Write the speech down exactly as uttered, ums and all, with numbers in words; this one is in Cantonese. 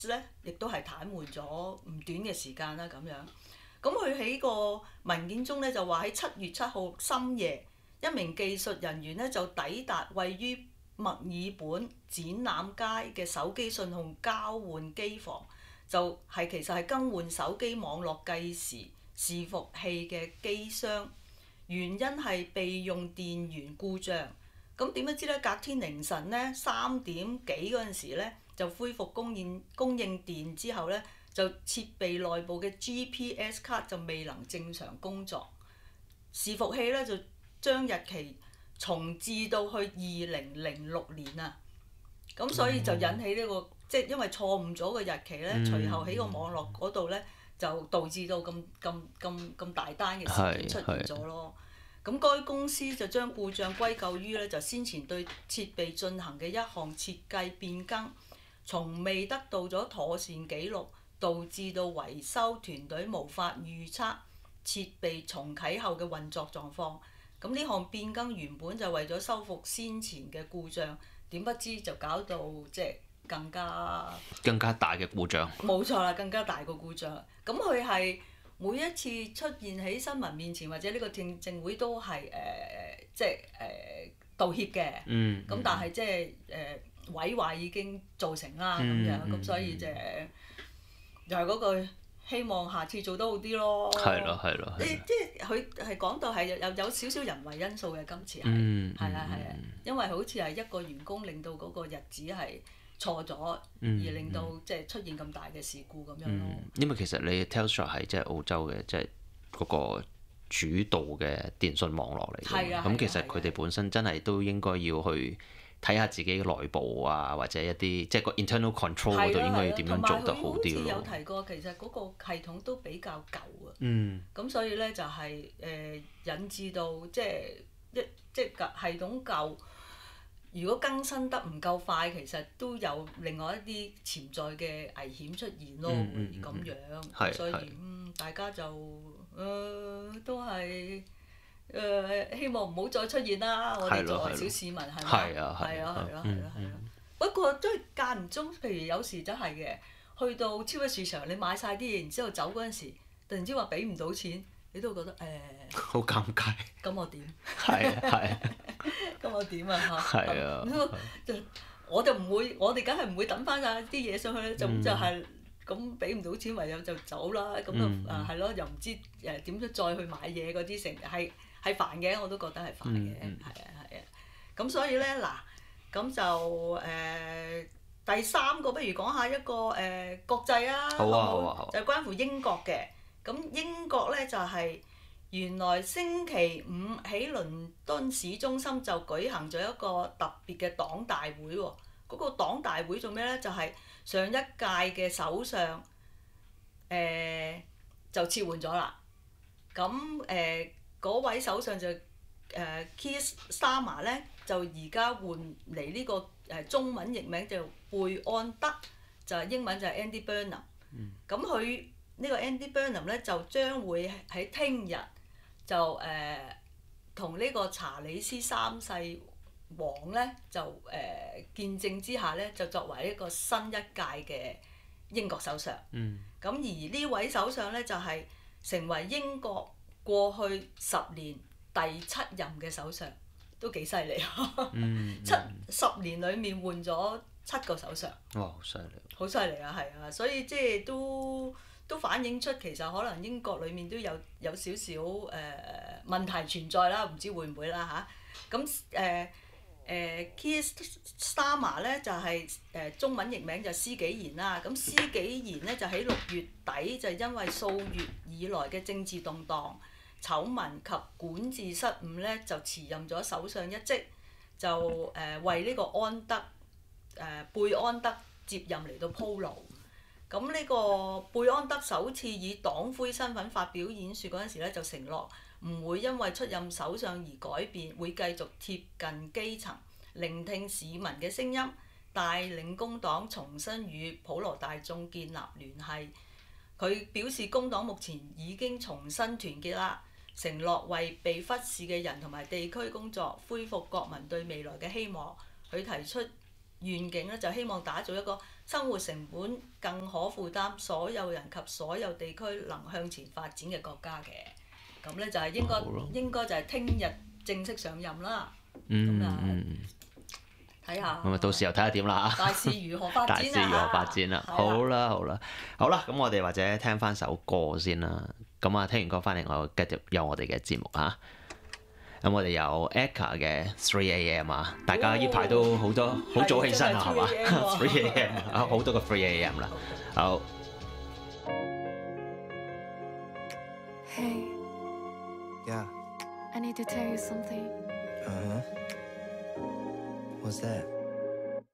咧，亦都係癱瘓咗唔短嘅時間啦咁樣。咁佢喺個文件中咧就話喺七月七號深夜，一名技術人員咧就抵達位於墨爾本展覽街嘅手機信號交換機房，就係、是、其實係更換手機網絡計時伺服器嘅機箱，原因係備用電源故障。咁點樣知咧？隔天凌晨咧三點幾嗰陣時咧就恢復供應供應電之後咧，就設備內部嘅 G P S 卡就未能正常工作，伺服器咧就將日期重置到去二零零六年啊。咁所以就引起呢、這個即係因為錯誤咗個日期咧，隨後喺個網絡嗰度咧就導致到咁咁咁咁大單嘅事件出現咗咯。咁該公司就將故障歸咎於咧就先前對設備進行嘅一項設計變更，從未得到咗妥善記錄，導致到維修團隊無法預測設備重啟後嘅運作狀況。咁呢項變更原本就為咗修復先前嘅故障，點不知就搞到即係更加更加大嘅故障。 冇錯啦，更加大個故障。咁佢係每一次出現喺新聞面前或者呢個聽證會都係誒、呃、即係誒、呃、道歉嘅。 嗯。 咁但係即係誒毀壞已經造成啦咁樣，咁、嗯、所以即係又係嗰句希望下次做得好啲咯。 係咯係咯。 你即係佢係講到係有有少少人為因素嘅，今次係係啊係啊，因為好似係一個員工令到嗰個日子係錯咗， 嗯、 而令到即係出現咁大嘅事故咁樣咯、 嗯。因為其實你 Telstra 係即係澳洲嘅即係嗰個主導嘅電信網絡嚟嘅，咁其實佢哋本身真係都應該要去睇下自己嘅內部啊，或者一啲即係個 internal control 嗰度應該要點樣做得好啲咯。同埋佢好似有提過，其實嗰個系統都比較舊啊。嗯。咁所以咧就係、是、誒、呃、引致到即係一即係系統舊。如果更新得唔夠快，其實都有另外一啲潛在嘅危險出現咯，會咁樣。嗯、所以嗯，大家就誒、呃、都係誒、呃、希望唔好再出現啦。我哋作為小市民係咪？係啊係啊係咯係咯係咯。不過都係間唔中，譬如有時真係嘅，去到超級市場你買晒啲嘢，然之後走嗰陣時，突然之間話俾唔到錢。你都會覺得誒，好、呃、尷尬。 咁我點？ 係啊係。 咁我點啊嚇？ 係啊。 就我就唔會，我哋梗係唔會抌翻晒啲嘢上去咧，就咁就係咁俾唔到錢，唯有就走啦。咁就啊係咯，又唔知誒點樣再去買嘢嗰啲成係係煩嘅，我都覺得係煩嘅，係啊係啊。咁所以咧嗱，咁就誒、呃、第三個，不如講下一個誒、呃、國際啊， 好啊好啊好啊， 就關乎英國嘅。咁英國咧就係、是、原來星期五喺倫敦市中心就舉行咗一個特別嘅黨大會喎。嗰、那個黨大會做咩咧？就係、是、上一屆嘅首相誒、呃、就撤換咗啦。咁誒嗰位首相就誒 Keir Starmer 咧，就而家換嚟呢個誒、呃、中文譯名就貝安德，就係、是、英文就係 Andy Burnham。咁佢呢個 Andy Burnham 咧就將會喺聽日就誒同呢個查理斯三世王咧就誒、呃、見證之下咧就作為一個新一屆嘅英國首相。咁、嗯、而呢位首相咧就係、是、成為英國過去十年第七任嘅首相，都幾犀利啊！嗯嗯、七十年裡面換咗七個首相。 哇！好犀利。 好犀利啊！係啊，所以即係都。都反映出其實可能英國裡面都有有少少誒、呃、問題存在啦，唔知會唔會啦嚇。咁誒誒 Keir Starmer 咧就係、是、誒、呃、中文譯名就施紀賢啦。咁施紀賢咧就喺六月底就因為數月以來嘅政治動盪、醜聞及管治失誤咧，就辭任咗首相一職，就誒、呃、為呢個安德誒、呃、貝安德接任嚟到鋪路。咁呢個貝安德首次以黨魁身份發表演說嗰陣時咧，就承諾唔會因為出任首相而改變，會繼續貼近基層，聆聽市民嘅聲音，帶領工黨重新與普羅大眾建立聯繫。佢表示工黨目前已經重新團結啦，承諾為被忽視嘅人同埋地區工作，恢復國民對未來嘅希望。佢提出願景咧，就希望打造一個生活成本更可負擔，所有人及所有地區能向前發展嘅國家嘅。咁咧就係應該、哦、應該就係聽日正式上任啦。咁啊、嗯，睇下。咁啊， 到時又睇下點啦嚇。 大事如何發展啊？ 大事如何發展啊？好啦好啦好啦，咁我哋或者聽翻首歌先啦。咁啊，聽完歌翻嚟，我繼續有我哋嘅節目啊。咁我哋有 Eka 嘅three A M 啊，大家呢排都好多好早起身啊，係嘛？three A M 啊，好多個three A M 啦。好。 Hey. Yeah. I need to tell you something. Uh huh. What's that?